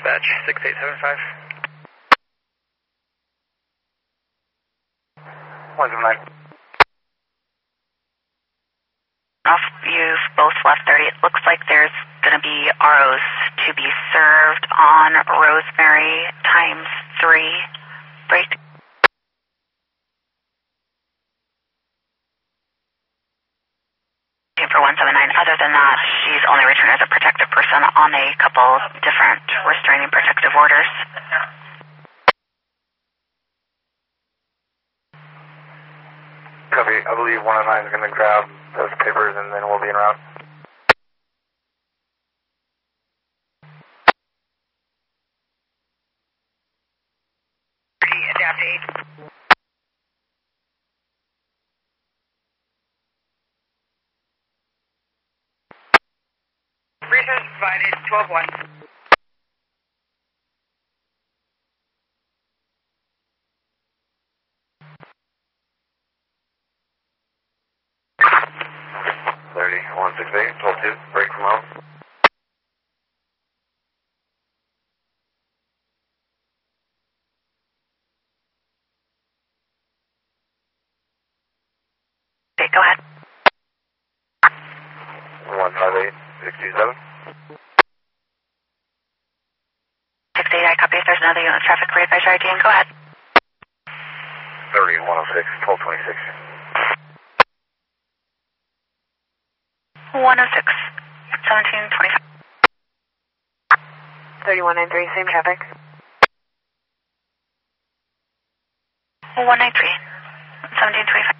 dispatch, 6875. 179. Off, you've both left 30. It looks like there's going to be ROs to be served on Rosemary ×3 break. For 179. Other than that, she's only returned as a protective person on a couple different restraining protective orders. Copy. I believe 109 is going to grab those papers and then we'll be en route. Adapt 8. Resource provided, 12-1. Thirty, 168, 12-2, break from home. Okay, go ahead. 158, 67. 68, I copy. If there's another unit of traffic, readvise your ID and go ahead. 30, 106, 1226. 106, 1725. 3193, same traffic. 193, 1725.